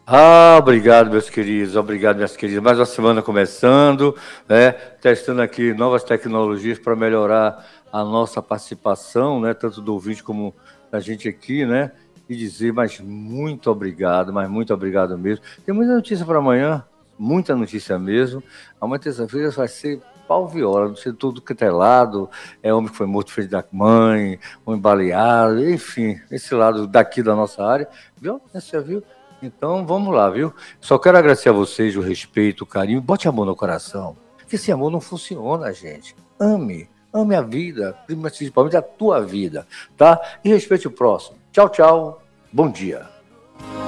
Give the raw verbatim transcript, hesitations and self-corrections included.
Ah, obrigado, meus queridos, obrigado, minhas queridas. Mais uma semana começando, né? Testando aqui novas tecnologias para melhorar a nossa participação, né? Tanto do ouvinte como da gente aqui, né? E dizer, mas muito obrigado, mas muito obrigado mesmo. Tem muita notícia para amanhã, muita notícia mesmo. Amanhã, terça-feira, vai ser pau viola, não sei tudo que é lado, é homem que foi morto frente da mãe, homem baleado, enfim, esse lado daqui da nossa área, viu? Você viu? Então, vamos lá, viu? Só quero agradecer a vocês o respeito, o carinho. Bote amor no coração. Porque esse amor não funciona, gente. Ame. Ame a vida, principalmente a tua vida, tá? E respeite o próximo. Tchau, tchau. Bom dia.